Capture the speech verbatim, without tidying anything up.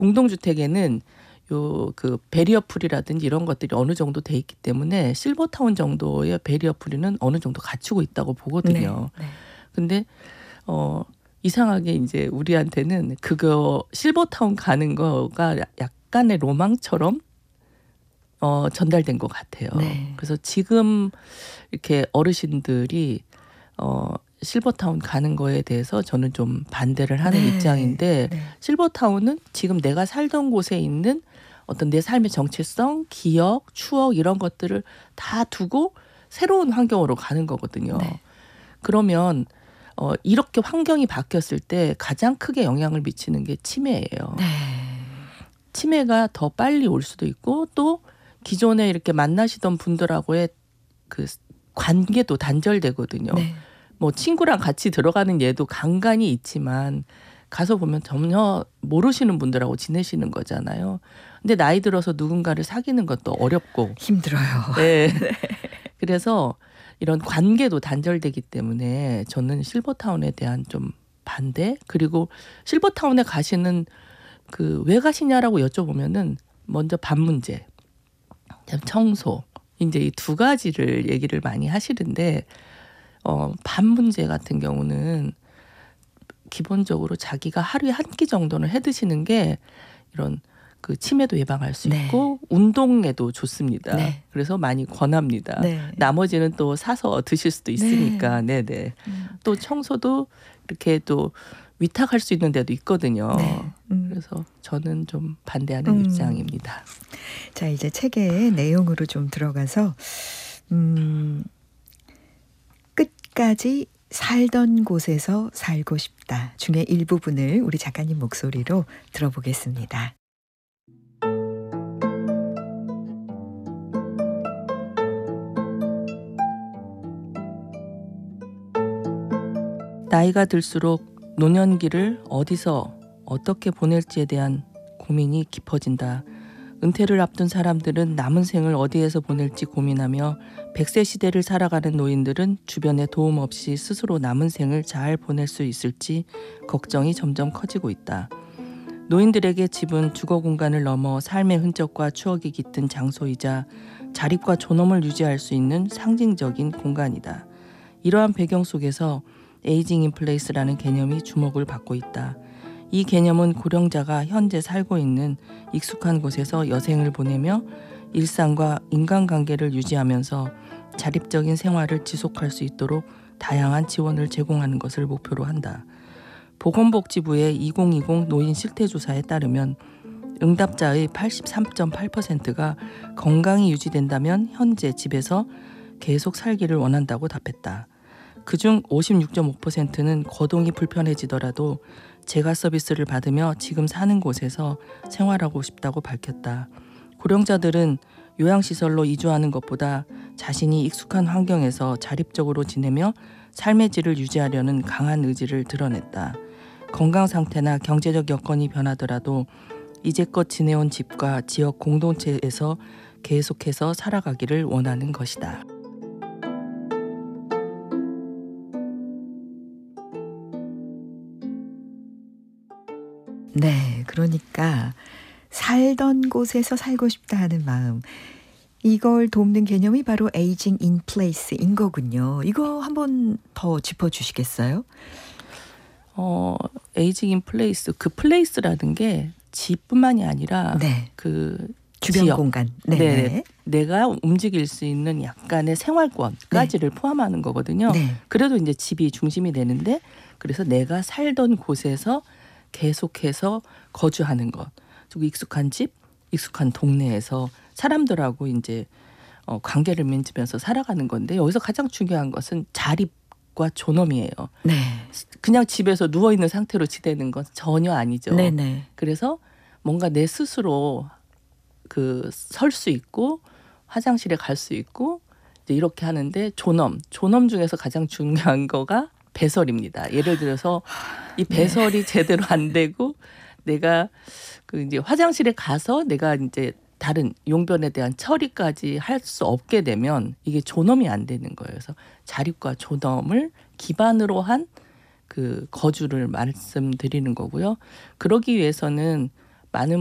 공동주택에는 요 그 베리어 풀이라든지 이런 것들이 어느 정도 돼 있기 때문에 실버타운 정도의 베리어 풀이는 어느 정도 갖추고 있다고 보거든요. 네. 네. 근데 어 이상하게 이제 우리한테는 그거 실버타운 가는 거가 약간의 로망처럼 어 전달된 것 같아요. 네. 그래서 지금 이렇게 어르신들이 어 실버타운 가는 거에 대해서 저는 좀 반대를 하는 네. 입장인데 네. 실버타운은 지금 내가 살던 곳에 있는 어떤 내 삶의 정체성, 기억, 추억 이런 것들을 다 두고 새로운 환경으로 가는 거거든요. 네. 그러면 어 이렇게 환경이 바뀌었을 때 가장 크게 영향을 미치는 게 치매예요. 네. 치매가 더 빨리 올 수도 있고 또 기존에 이렇게 만나시던 분들하고의 그 관계도 단절되거든요. 네. 뭐 친구랑 같이 들어가는 예도 간간이 있지만 가서 보면 전혀 모르시는 분들하고 지내시는 거잖아요. 근데 나이 들어서 누군가를 사귀는 것도 어렵고 힘들어요. 네. 그래서 이런 관계도 단절되기 때문에 저는 실버타운에 대한 좀 반대, 그리고 실버타운에 가시는 그 왜 가시냐라고 여쭤보면은 먼저 밥 문제, 청소, 이제 이 두 가지를 얘기를 많이 하시는데 어, 밥 문제 같은 경우는 기본적으로 자기가 하루에 한 끼 정도는 해 드시는 게 이런 그 치매도 예방할 수 네. 있고 운동에도 좋습니다. 네. 그래서 많이 권합니다. 네. 나머지는 또 사서 드실 수도 있으니까. 네. 네네. 음. 또 청소도 이렇게 또 위탁할 수 있는 데도 있거든요. 네. 음. 그래서 저는 좀 반대하는 음. 입장입니다. 자, 이제 책의 내용으로 좀 들어가서 음, 끝까지 살던 곳에서 살고 싶다 중에 일부분을 우리 작가님 목소리로 들어보겠습니다. 나이가 들수록 노년기를 어디서 어떻게 보낼지에 대한 고민이 깊어진다. 은퇴를 앞둔 사람들은 남은 생을 어디에서 보낼지 고민하며 백 세 시대를 살아가는 노인들은 주변의 도움 없이 스스로 남은 생을 잘 보낼 수 있을지 걱정이 점점 커지고 있다. 노인들에게 집은 주거 공간을 넘어 삶의 흔적과 추억이 깃든 장소이자 자립과 존엄을 유지할 수 있는 상징적인 공간이다. 이러한 배경 속에서 에이징 인 플레이스라는 개념이 주목을 받고 있다. 이 개념은 고령자가 현재 살고 있는 익숙한 곳에서 여생을 보내며 일상과 인간관계를 유지하면서 자립적인 생활을 지속할 수 있도록 다양한 지원을 제공하는 것을 목표로 한다. 보건복지부의 이천이십 노인 실태조사에 따르면 응답자의 팔십삼 점 팔 퍼센트가 건강이 유지된다면 현재 집에서 계속 살기를 원한다고 답했다. 그중 오십육 점 오 퍼센트는 거동이 불편해지더라도 재가 서비스를 받으며 지금 사는 곳에서 생활하고 싶다고 밝혔다. 고령자들은 요양시설로 이주하는 것보다 자신이 익숙한 환경에서 자립적으로 지내며 삶의 질을 유지하려는 강한 의지를 드러냈다. 건강 상태나 경제적 여건이 변하더라도 이제껏 지내온 집과 지역 공동체에서 계속해서 살아가기를 원하는 것이다. 네, 그러니까 살던 곳에서 살고 싶다 하는 마음, 이걸 돕는 개념이 바로 에이징 인 플레이스인 거군요. 이거 한번 더 짚어주시겠어요? 어, 에이징 인 플레이스, 그 플레이스라는 게 집뿐만이 아니라 네. 그 주변 지역, 공간. 네, 네. 내가 움직일 수 있는 약간의 생활권까지를 네. 포함하는 거거든요. 네. 그래도 이제 집이 중심이 되는데, 그래서 내가 살던 곳에서 계속해서 거주하는 것, 그리고 익숙한 집, 익숙한 동네에서 사람들하고 이제 어, 관계를 맺으면서 살아가는 건데, 여기서 가장 중요한 것은 자립과 존엄이에요. 네. 그냥 집에서 누워 있는 상태로 지내는 건 전혀 아니죠. 네네. 그래서 뭔가 내 스스로 그 설 수 있고 화장실에 갈 수 있고 이제 이렇게 하는데 존엄, 존엄 중에서 가장 중요한 거가 배설입니다. 예를 들어서 이 배설이 네. 제대로 안 되고 내가 그 이제 화장실에 가서 내가 이제 다른 용변에 대한 처리까지 할 수 없게 되면 이게 존엄이 안 되는 거예요. 그래서 자립과 존엄을 기반으로 한 그 거주를 말씀드리는 거고요. 그러기 위해서는 많은